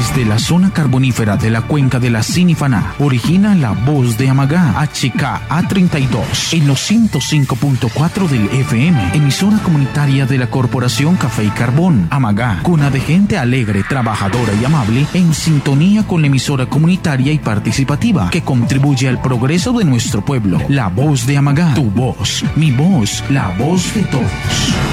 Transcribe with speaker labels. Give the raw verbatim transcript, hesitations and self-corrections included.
Speaker 1: Desde la zona carbonífera de la cuenca de la Sinifaná, origina la voz de Amagá, H K A treinta y dos, en los ciento cinco punto cuatro del F M, emisora comunitaria de la Corporación Café y Carbón. Amagá, cuna de gente alegre, trabajadora y amable, en sintonía con la emisora comunitaria y participativa que contribuye al progreso de nuestro pueblo. La voz de Amagá, tu voz, mi voz, la voz de todos.